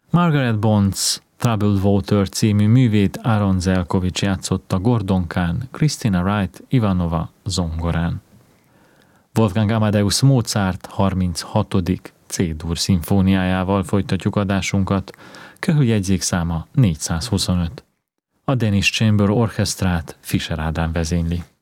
Margaret Bonds Troubled Water című művét Aaron Zelkovics játszotta gordonkán, Christina Wright Ivanova zongorán. Wolfgang Amadeus Mozart 36. C-dur szimfóniájával folytatjuk adásunkat, köhöljegyzékszáma 425. A Danish Chamber Orchestrát Fischer Ádám vezényli.